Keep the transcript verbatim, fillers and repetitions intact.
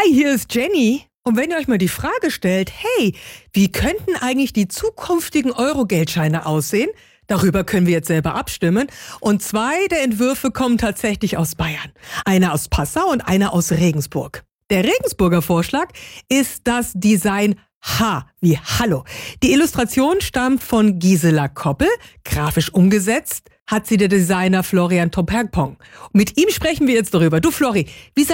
Hi, hier ist Jenny. Und wenn ihr euch mal die Frage stellt, hey, wie könnten eigentlich die zukünftigen Euro-Geldscheine aussehen? Darüber können wir jetzt selber abstimmen. Und zwei der Entwürfe kommen tatsächlich aus Bayern. Einer aus Passau und einer aus Regensburg. Der Regensburger Vorschlag ist das Design H wie Hallo. Die Illustration stammt von Gisela Koppel. Grafisch umgesetzt hat sie der Designer Florian Tomperpong. Mit ihm sprechen wir jetzt darüber. Du Flori, wie